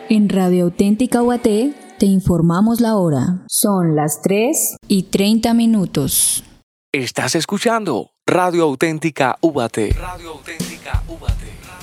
En Radio Auténtica UAT te informamos la hora. Son las 3:30. Estás escuchando Radio Auténtica UAT. Radio Auténtica UAT.